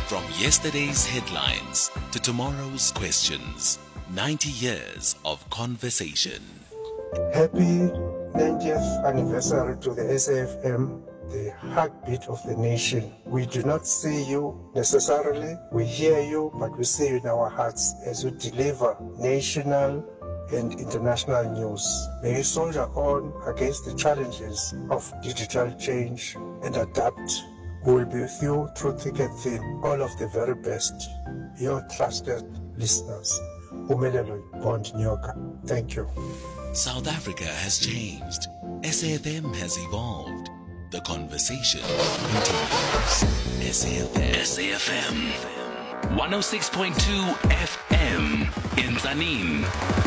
From yesterday's headlines to tomorrow's questions, 90 years of conversation. Happy 90th anniversary to the SAFM, the heartbeat of the nation. We do not see you necessarily, we hear you, but we see you in our hearts as you deliver national and international news. May you soldier on against the challenges of digital change and adapt. We will be with you through thick and thin. All of the very best. Your trusted listeners. Umelelo Bond Nyoka. Thank you. South Africa has changed. SAFM has evolved. The conversation continues. SAFM 106.2 FM in Zanin.